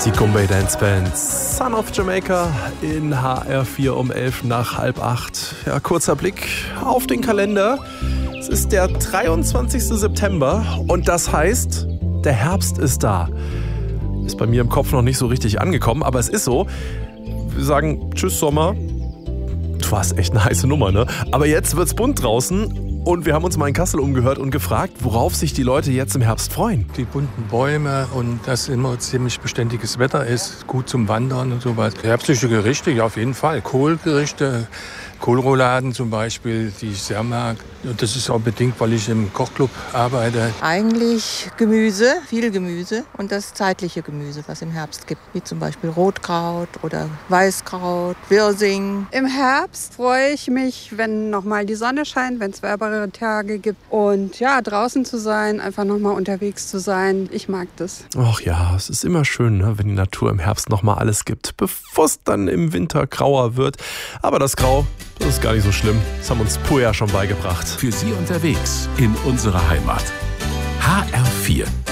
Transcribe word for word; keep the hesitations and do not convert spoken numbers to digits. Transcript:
Die Goombay Dance Band Son of Jamaica in H R vier um elf nach halb acht. Ja, kurzer Blick auf den Kalender. Es ist der dreiundzwanzigster September und das heißt, der Herbst ist da. Ist bei mir im Kopf noch nicht so richtig angekommen, aber es ist so. Wir sagen Tschüss Sommer. Du warst echt eine heiße Nummer, ne? Aber jetzt wird's bunt draußen. Und wir haben uns mal in Kassel umgehört und gefragt, worauf sich die Leute jetzt im Herbst freuen. Die bunten Bäume und dass immer ziemlich beständiges Wetter ist, gut zum Wandern und sowas. Herbstliche Gerichte, ja auf jeden Fall. Kohlgerichte, Kohlrouladen zum Beispiel, die ich sehr mag. Und das ist auch bedingt, weil ich im Kochclub arbeite. Eigentlich Gemüse, viel Gemüse und das zeitliche Gemüse, was im Herbst gibt. Wie zum Beispiel Rotkraut oder Weißkraut, Wirsing. Im Herbst freue ich mich, wenn nochmal die Sonne scheint, wenn es wärmere Tage gibt. Und ja, draußen zu sein, einfach nochmal unterwegs zu sein. Ich mag das. Ach ja, es ist immer schön, ne, wenn die Natur im Herbst nochmal alles gibt, bevor es dann im Winter grauer wird. Aber das Grau, das ist gar nicht so schlimm. Das haben uns Puja schon beigebracht. Für Sie unterwegs in unserer Heimat. H R vier.